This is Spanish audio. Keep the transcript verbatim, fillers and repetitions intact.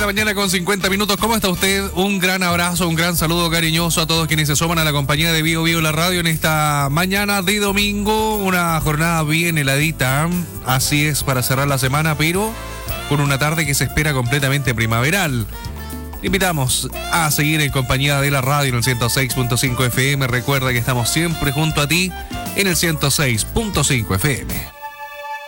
la mañana con cincuenta minutos. ¿Cómo está usted? Un gran abrazo, un gran saludo cariñoso a todos quienes se suman a la compañía de Bio Bio La Radio en esta mañana de domingo. Una jornada bien heladita, así es, para cerrar la semana, pero con una tarde que se espera completamente primaveral. Le invitamos a seguir en compañía de la radio en el ciento seis punto cinco F M. Recuerda que estamos siempre junto a ti en el ciento seis punto cinco F M.